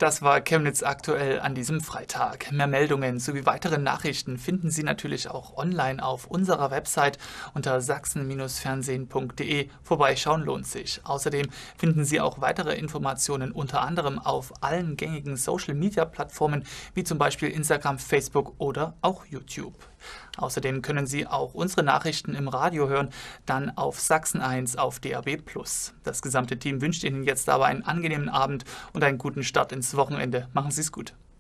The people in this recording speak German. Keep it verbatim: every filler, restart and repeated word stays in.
Das war Chemnitz aktuell an diesem Freitag. Mehr Meldungen sowie weitere Nachrichten finden Sie natürlich auch online auf unserer Website unter sachsen fernsehen punkt de. Vorbeischauen lohnt sich. Außerdem finden Sie auch weitere Informationen unter anderem auf allen gängigen Social-Media-Plattformen wie zum Beispiel Instagram, Facebook oder auch YouTube. Außerdem können Sie auch unsere Nachrichten im Radio hören, dann auf Sachsen eins auf D A B plus. Das gesamte Team wünscht Ihnen jetzt aber einen angenehmen Abend und einen guten Start ins Wochenende. Machen Sie es gut.